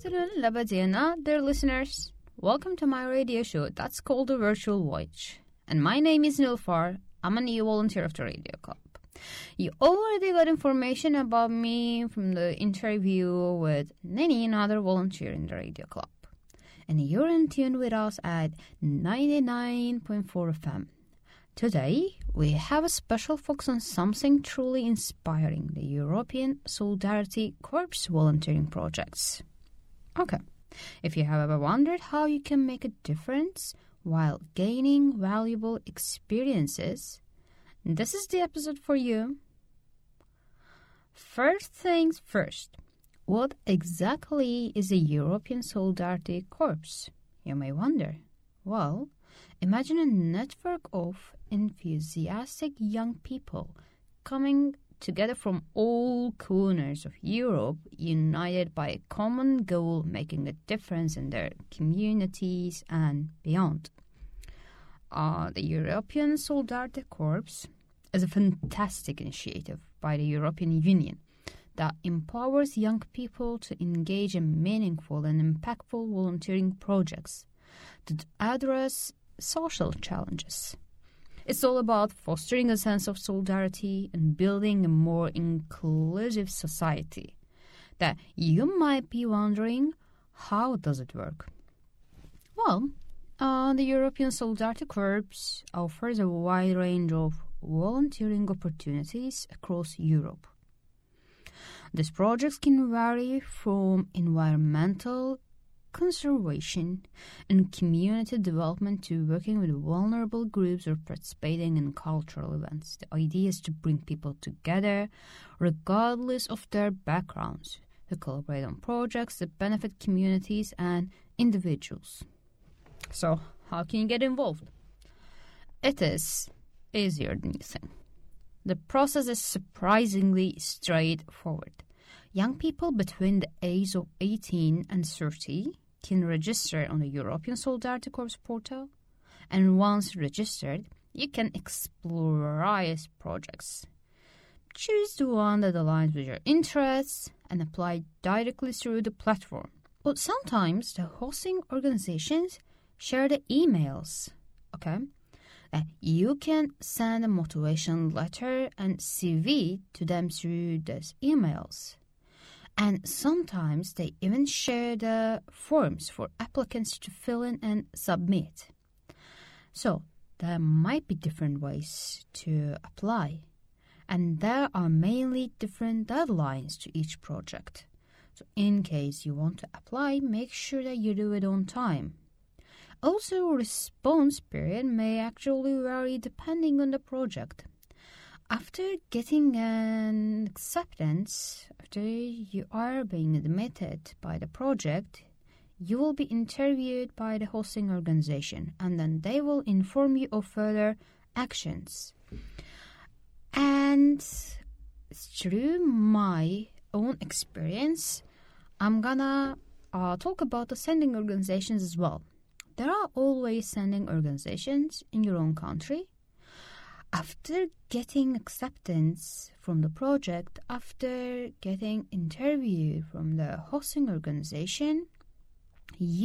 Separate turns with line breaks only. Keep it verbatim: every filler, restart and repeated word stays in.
afternoon, Labadiana, dear listeners. Welcome to my radio show that's called The Virtual Voyage. And my name is Nilfar. I'm a new volunteer of the Radio Club. You already got information about me from the interview with Nani, another volunteer in the Radio Club. And you're in tune with us at ninety-nine point four F M. Today, we have a special focus on something truly inspiring, the European Solidarity Corps volunteering projects. Okay, if you have ever wondered how you can make a difference while gaining valuable experiences, this is the episode for you. First things first, what exactly is a European Solidarity Corps? You may wonder. Well, imagine a network of enthusiastic young people coming together from all corners of Europe, united by a common goal, making a difference in their communities and beyond. Uh, the European Solidarity Corps is a fantastic initiative by the European Union that empowers young people to engage in meaningful and impactful volunteering projects to address social challenges. It's all about fostering a sense of solidarity and building a more inclusive society. That you might be wondering, how does it work? Well, uh, the European Solidarity Corps offers a wide range of volunteering opportunities across Europe. These projects can vary from environmental conservation and community development to working with vulnerable groups or participating in cultural events. The idea is to bring people together, regardless of their backgrounds, to collaborate on projects that benefit communities and individuals. So, how can you get involved? It is easier than you think. The process is surprisingly straightforward. Young people between the age of eighteen and thirty can register on the European Solidarity Corps portal, and once registered, you can explore various projects. Choose the one that aligns with your interests and apply directly through the platform. But sometimes the hosting organizations share the emails, okay? Uh, you can send a motivation letter and C V to them through these emails. And sometimes they even share the forms for applicants to fill in and submit. So there might be different ways to apply. And there are mainly different deadlines to each project. So in case you want to apply, make sure that you do it on time. Also, response period may actually vary depending on the project. After getting an acceptance, after you are being admitted by the project, you will be interviewed by the hosting organization, and then they will inform you of further actions. And through my own experience, I'm gonna uh, talk about the sending organizations as well. There are always sending organizations in your own country. After getting acceptance from the project, after getting interviewed from the hosting organization, you